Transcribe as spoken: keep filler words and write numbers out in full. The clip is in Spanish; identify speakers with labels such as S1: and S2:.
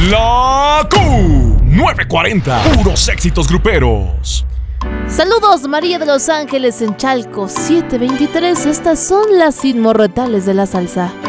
S1: La Q novecientos cuarenta, puros éxitos gruperos.
S2: Saludos, María de los Ángeles en Chalco, siete veintitrés. Estas son las inmortales de la salsa.